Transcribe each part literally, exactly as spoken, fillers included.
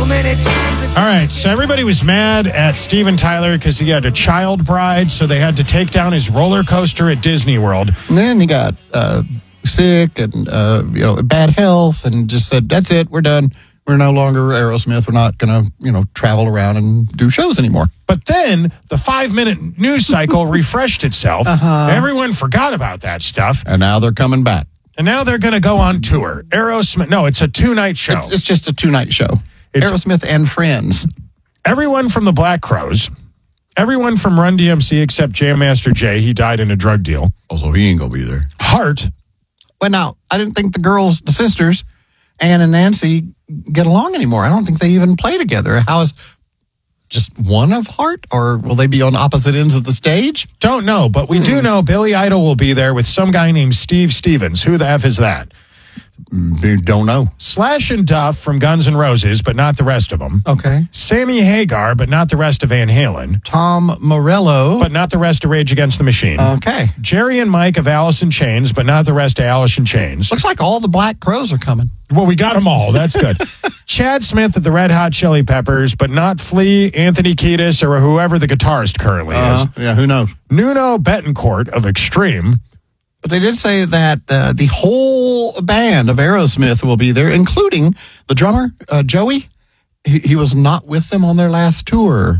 so many times. All right, so everybody was mad at Steven Tyler because he had a child bride, so they had to take down his roller coaster at Disney World. And then he got uh, sick and uh, you know bad health, and just said, "That's it, we're done. We're no longer Aerosmith. We're not going to you know travel around and do shows anymore." But then the five-minute news cycle refreshed itself. Uh-huh. Everyone forgot about that stuff. And now they're coming back. And now they're going to go on tour. Aerosmith, no, it's a two-night show. It's, it's just a two-night show. It's Aerosmith and Friends. Everyone from the Black Crowes, everyone from Run D M C except Jam Master Jay, he died in a drug deal. Oh, so he ain't going to be there. Heart. Well, now, I didn't think the girls, the sisters, Ann and Nancy, get along anymore. I don't think they even play together. How is just one of Heart, or will they be on opposite ends of the stage? Don't know, but we hmm. do know Billy Idol will be there with some guy named Steve Stevens. Who the F is that? Don't know. Slash and Duff from Guns N' Roses, but not the rest of them. Okay. Sammy Hagar, but not the rest of Van Halen. Tom Morello. But not the rest of Rage Against the Machine. Okay. Jerry and Mike of Alice in Chains, but not the rest of Alice in Chains. Looks like all the Black Crowes are coming. Well, we got them all. That's good. Chad Smith of the Red Hot Chili Peppers, but not Flea, Anthony Kiedis, or whoever the guitarist currently uh, is. Yeah, who knows? Nuno Betancourt of Extreme. But they did say that uh, the whole band of Aerosmith will be there, including the drummer, uh, Joey. He, he was not with them on their last tour.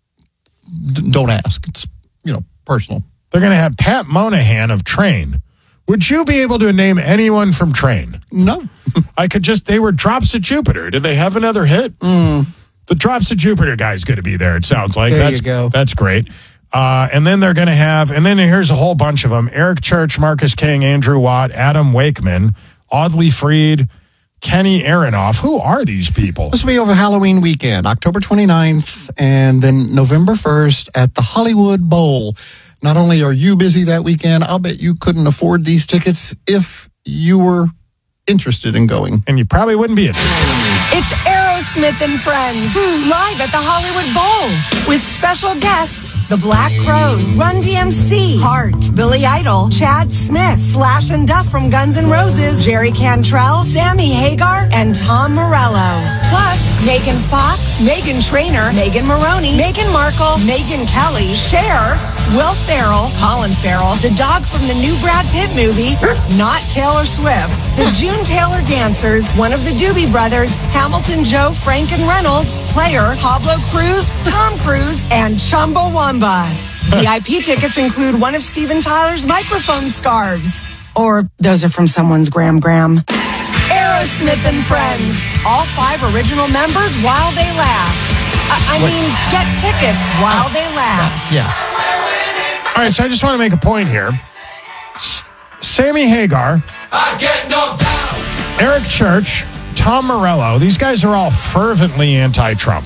D- don't ask. It's, you know, personal. They're going to have Pat Monahan of Train. Would you be able to name anyone from Train? No. I could just, they were Drops of Jupiter. Did they have another hit? Mm. The Drops of Jupiter guy's going to be there, it sounds like. There that's, you go. That's great. Uh, and then they're going to have, and then here's a whole bunch of them. Eric Church, Marcus King, Andrew Watt, Adam Wakeman, Audley Freed, Kenny Aronoff. Who are these people? This will be over Halloween weekend, October twenty-ninth, and then November first at the Hollywood Bowl. Not only are you busy that weekend, I'll bet you couldn't afford these tickets if you were interested in going. And you probably wouldn't be interested. It's Aerosmith and Friends, live at the Hollywood Bowl, with special guests, the Black Crowes, Run D M C, Heart, Billy Idol, Chad Smith, Slash and Duff from Guns N' Roses, Jerry Cantrell, Sammy Hagar, and Tom Morello. Plus, Megan Fox, Meghan Trainor, Megan Maroney, Meghan Markle, Megyn Kelly, Cher, Will Ferrell, Colin Farrell, the dog from the new Brad Pitt movie, not Taylor Swift, the June Taylor Dancers, one of the Doobie Brothers, Hamilton Joe, Frank and Reynolds, Player, Pablo Cruz, Tom Cruise, and Chumbawamba. V I P tickets include one of Steven Tyler's microphone scarves. Or those are from someone's Gram Gram. Aerosmith and Friends. All five original members while they last. I, I mean, get tickets while they last. Yeah. All right, so I just want to make a point here. S- Sammy Hagar, I get knocked down. Eric Church, Tom Morello, these guys are all fervently anti-Trump.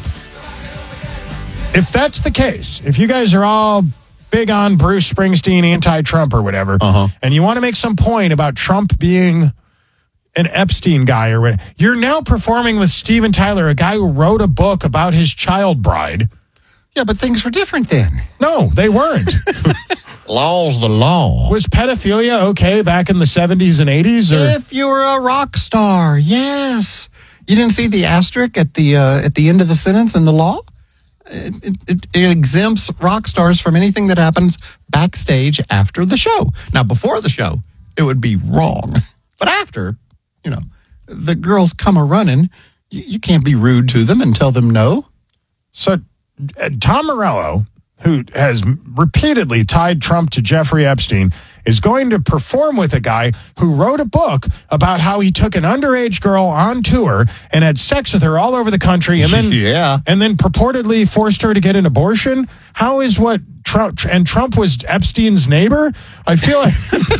If that's the case, if you guys are all big on Bruce Springsteen, anti-Trump or whatever, uh-huh. and you want to make some point about Trump being an Epstein guy or whatever, you're now performing with Steven Tyler, a guy who wrote a book about his child bride. Yeah, but things were different then. No, they weren't. Law's the law. Was pedophilia okay back in the seventies and eighties? Or? If you were a rock star, yes. You didn't see the asterisk at the uh, at the end of the sentence in the law? It, it, it exempts rock stars from anything that happens backstage after the show. Now, before the show, it would be wrong. But after, you know, the girls come a-running, you, you can't be rude to them and tell them no. So, uh, Tom Morello, who has repeatedly tied Trump to Jeffrey Epstein, is going to perform with a guy who wrote a book about how he took an underage girl on tour and had sex with her all over the country and then yeah. and then purportedly forced her to get an abortion. How is what Trump and Trump was Epstein's neighbor? I feel like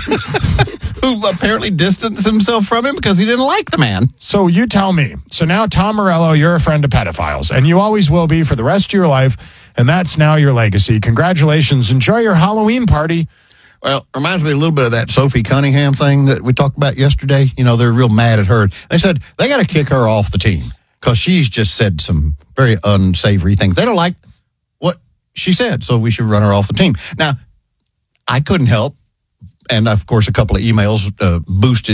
who apparently distanced himself from him because he didn't like the man. So you tell me. So now, Tom Morello, you're a friend of pedophiles, and you always will be for the rest of your life, and that's now your legacy. Congratulations. Enjoy your Halloween party. Well, reminds me a little bit of that Sophie Cunningham thing that we talked about yesterday. You know, they're real mad at her. They said they got to kick her off the team because she's just said some very unsavory things. They don't like what she said, so we should run her off the team. Now, I couldn't help, and of course, a couple of emails uh, boosted